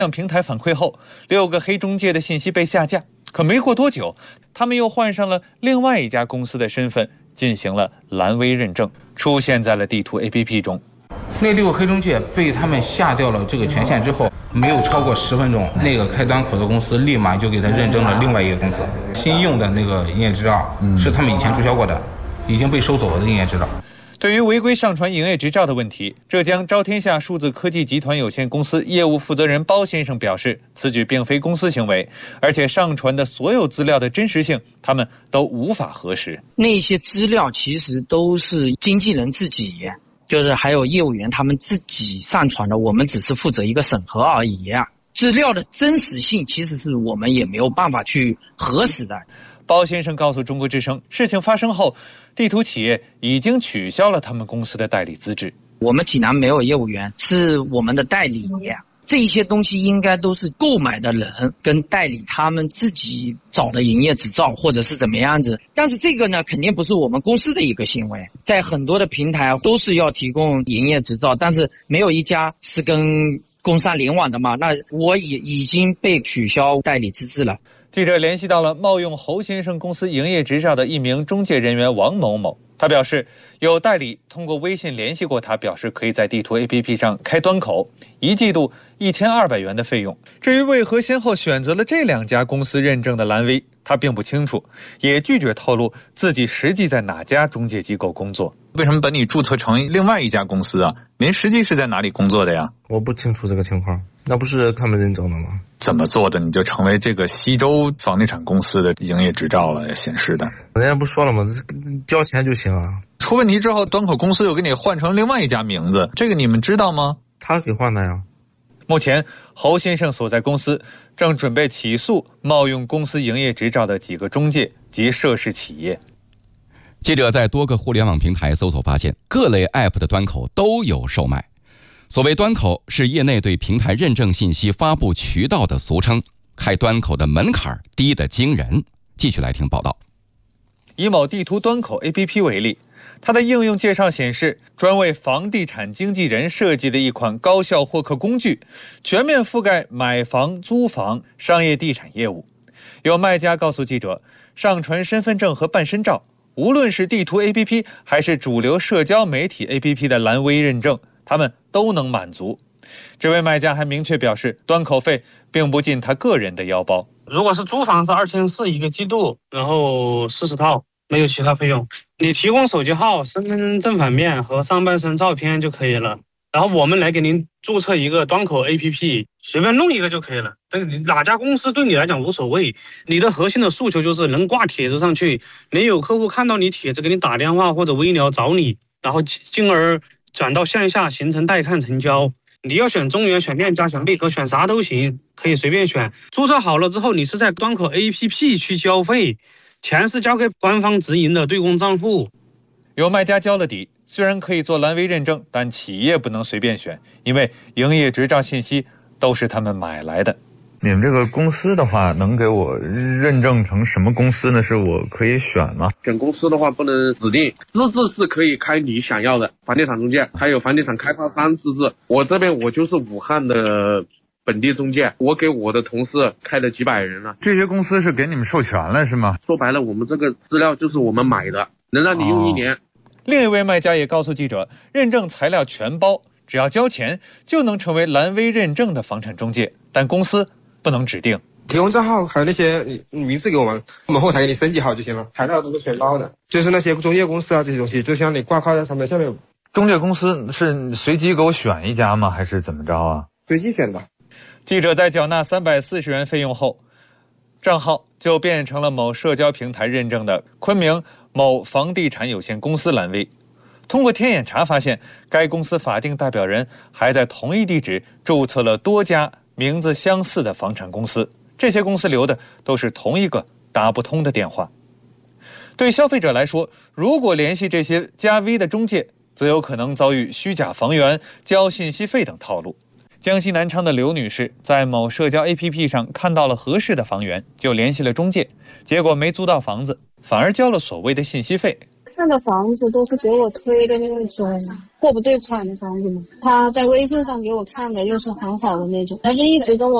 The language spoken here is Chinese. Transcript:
向平台反馈后，6个黑中介的信息被下架。可没过多久，他们又换上了另外一家公司的身份，进行了蓝 V 认证，出现在了地图 APP 中。 那6个黑中介被他们下掉了这个权限之后，没有超过10分钟，那个开端口的公司立马就给他认证了另外一个公司，新用的那个营业执照是他们以前注销过的，已经被收走了的营业执照。 对于违规上传营业执照的问题，浙江招天下数字科技集团有限公司业务负责人包先生表示，此举并非公司行为，而且上传的所有资料的真实性，他们都无法核实。 那些资料其实都是经纪人自己，就是还有业务员他们自己上传的，我们只是负责一个审核而已。资料的真实性其实是我们也没有办法去核实的。 包先生告诉中国之声，事情发生后，地图企业已经取消了他们公司的代理资质。 我们济南没有业务员，是我们的代理。这些东西应该都是购买的人跟代理他们自己找的营业执照或者是怎么样子，但是这个呢肯定不是我们公司的一个行为。在很多的平台都是要提供营业执照，但是没有一家是跟工商联网的嘛，那我也已经被取消代理资质了。 记者联系到了冒用侯先生公司营业执照的一名中介人员王某某，他表示有代理通过微信联系过他，表示可以在地图 APP 上开端口，1季度1200元的费用。至于为何先后选择了这2家公司认证的蓝 V， 他并不清楚，也拒绝透露自己实际在哪家中介机构工作。 为什么把你注册成另外一家公司啊？您实际是在哪里工作的呀？ 我不清楚这个情况，那不是他们认证的吗？ 怎么做的你就成为这个西周房地产公司的营业执照了显示的？ 人家不说了吗？交钱就行啊。 出问题之后，端口公司又给你换成另外一家名字，这个你们知道吗？ 他给换的呀。 目前，侯先生所在公司正准备起诉冒用公司营业执照的几个中介及涉事企业。 记者在多个互联网平台搜索发现，各类 App 的端口都有售卖。所谓端口是业内对平台认证信息发布渠道的俗称，开端口的门槛低得惊人。继续来听报道。 以某地图端口 APP 为例，它的应用介绍显示，专为房地产经纪人设计的一款高效获客工具，全面覆盖买房、租房、商业地产业务。有卖家告诉记者，上传身份证和办身照，无论是地图 APP 还是主流社交媒体 APP 的蓝 V 认证，他们都能满足。这位卖家还明确表示，端口费并不进他个人的腰包。 如果是租房是2400一个季度，然后40套，没有其他费用。你提供手机号、身份证正反面和上半身照片就可以了。然后我们来给您注册一个端口 APP， 随便弄一个就可以了。这个哪家公司对你来讲无所谓，你的核心的诉求就是能挂帖子上去，能有客户看到你帖子给你打电话或者微聊找你，然后进而转到线下形成带看成交。你要选中原、选链家、选贝壳，选啥都行，可以随便选。注册好了之后，你是在端口 APP 去交费，钱是交给官方直营的对公账户。 有卖家交了底，虽然可以做蓝 V 认证，但企业不能随便选，因为营业执照信息都是他们买来的。 你们这个公司的话，能给我认证成什么公司呢？是我可以选吗？ 选公司的话不能指定，资质是可以开你想要的，房地产中介，还有房地产开发商资质。我这边我就是武汉的本地中介，我给我的同事开了几百人了。 这些公司是给你们授权了是吗？ 说白了，我们这个资料就是我们买的，能让你用1年。 另一位卖家也告诉记者，认证材料全包，只要交钱就能成为蓝 V 认证的房产中介，但公司不能指定。 提供账号还有那些名字给我们后台给你升级好就行了，材料都是全包的。就是那些中介公司啊，这些东西就像你挂靠在上面。下面中介公司是随机给我选一家吗？还是怎么着啊？ 随机选的。 记者在缴纳340元费用后，账号就变成了某社交平台认证的昆明某房地产有限公司蓝 V。通过天眼查发现，该公司法定代表人还在同一地址注册了多家名字相似的房产公司，这些公司留的都是同一个打不通的电话。对消费者来说，如果联系这些加 V 的中介，则有可能遭遇虚假房源、交信息费等套路。江西南昌的刘女士在某社交 APP 上看到了合适的房源，就联系了中介，结果没租到房子，反而交了所谓的信息费。 是那个房子都是给我推的那种货不对款的房子嘛，他在微信上给我看的又是很好的那种，而且一直跟我